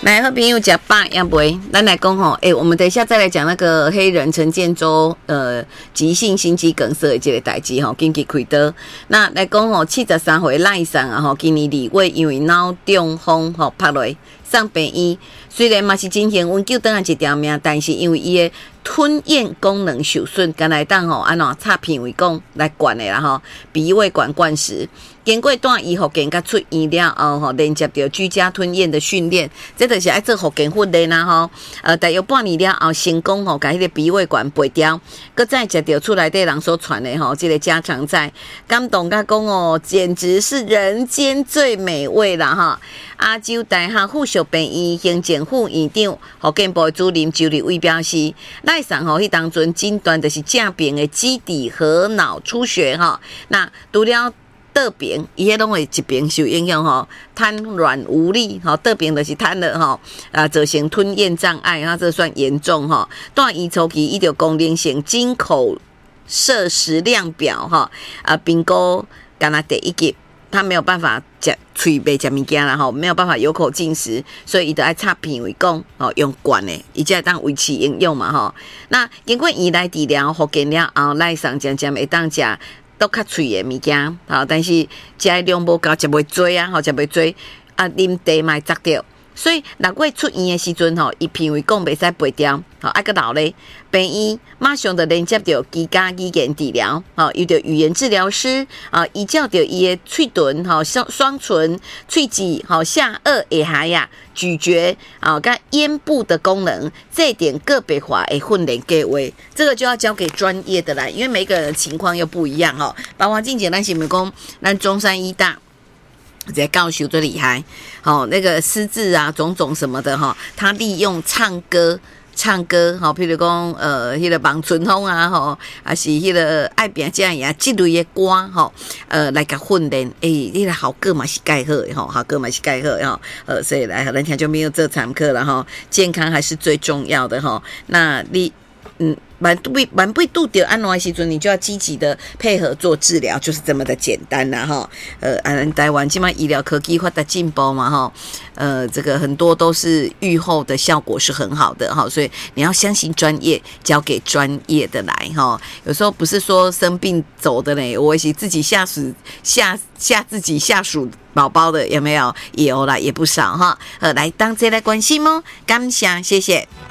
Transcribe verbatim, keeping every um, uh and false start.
来，好朋友吃饱也袂，咱来讲吼，诶、欸，我们等一下再来讲那个黑人陈建州呃急性心肌梗塞的这个代志吼，紧急开刀。那来讲吼，七十三岁赖上啊吼，今年二月因为脑中风吼拍落上病院，虽然嘛是进行永久等下一条命，但是因为伊的吞咽功能受损，干来当吼安怎插鼻胃管来灌的啦吼，鼻胃管灌食。经过段医护健甲出院了后吼，连接着居家吞咽的训练，这就是爱做护健训练啦吼。呃，大约半年了后，成功吼，把迄个鼻胃管拔掉，搁再食着厝内底人所传的吼，这个家常菜，感动甲讲哦，简直是人间最美味啦哈！亚洲大学附属病院行政副院长、护健部主任周立伟表示，赖上吼，迄当阵诊断就是正病的基底核脑出血哈，那除了倒边，伊迄拢会一边受影响吼，瘫软无力吼，倒边就是瘫了吼，啊，造成吞咽障碍，啊，这算严重吼。带伊初期伊就功能性经口摄食量表吼，啊，评估干那第一级，他没有办法食嘴袂食物件啦吼，没有办法有口进食，所以伊就爱插鼻胃管吼，用管的，伊才会当维持营养嘛吼。那经过医来治疗复健了后，赖上渐渐会当食都较脆的物件，好，但是食的量无够，食袂多啊，吼，食袂多啊，啉茶嘛会砸掉。所以六月出院的时阵吼，伊鼻胃管袂使拔掉，吼，啊个老咧，病院马上就连接到居家语言治疗，吼，有着语言治疗师啊，依照着伊的喙唇，吼，双双唇、喙齿，吼，下颚下下呀，咀嚼啊，跟咽部的功能，这一点个别化的训练计划，这个就要交给专业的来，因为每个人的情况又不一样吼。包括进前咱是咪讲，咱中山医大。在教授最厉害，好、哦、那个失智啊，种种什么的哈、哦，他利用唱歌。唱歌吼，譬如讲，呃，迄、那个望春风啊，吼，还是迄个爱拼这样这类的歌吼，呃，来甲训练，诶、欸，迄个好歌嘛是介好的吼，好歌嘛是介好的吼，呃，所以来，咱听就没有这堂课了吼，健康还是最重要的吼，那你。嗯，蛮对蛮被度掉安诺时阵，你就要积极的配合做治疗，就是这么的简单啦哈。呃，安台湾起码医疗科技发达进步嘛哈，呃，这个很多都是预后的效果是很好的哈，所以你要相信专业，交给专业的来哈。有时候不是说生病走的呢，我也是自己下属下下自己下属宝宝的有没有？有啦，也不少哈。呃，来当这来关心哦，感谢，谢谢。